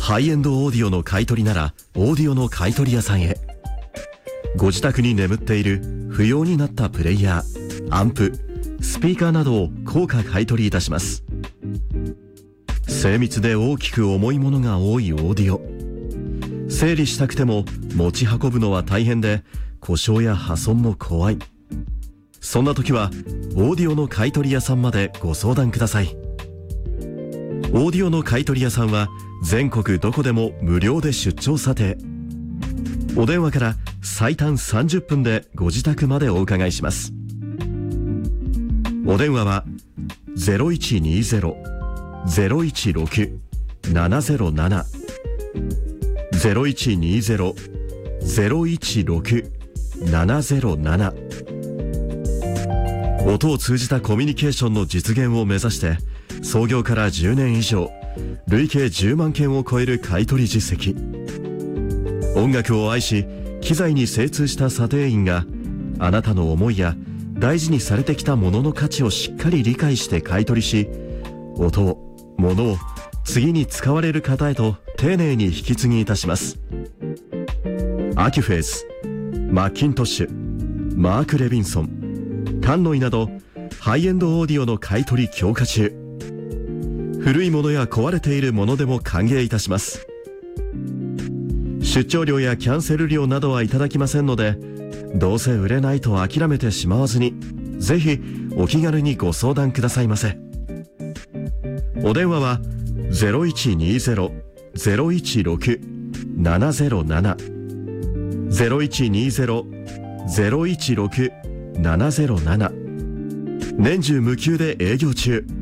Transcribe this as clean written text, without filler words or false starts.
ハイエンドオーディオの買い取りならオーディオの買い取り屋さんへ。ご自宅に眠っている不要になったプレイヤー、アンプ、スピーカーなどを高価買い取りいたします。精密で大きく重いものが多いオーディオ、整理したくても持ち運ぶのは大変で故障や破損も怖い。そんな時はオーディオの買い取り屋さんまでご相談ください。オーディオの買い取り屋さんは全国どこでも無料で出張査定。お電話から最短30分でご自宅までお伺いします。お電話は 0120-016-707 0120-016-707。音を通じたコミュニケーションの実現を目指して創業から10年以上、累計10万件を超える買取実績。音楽を愛し機材に精通した査定員があなたの思いや大事にされてきたものの価値をしっかり理解して買い取りし、音を、物を次に使われる方へと丁寧に引き継ぎいたします。アキュフェイス、マッキントッシュ、マーク・レビンソン、タンノイなどハイエンドオーディオの買い取り強化中。古いものや壊れているものでも歓迎いたします。出張料やキャンセル料などはいただきませんので、どうせ売れないと諦めてしまわずに、ぜひお気軽にご相談くださいませ。お電話は 0120-016-707 0120-016-707。年中無休で営業中。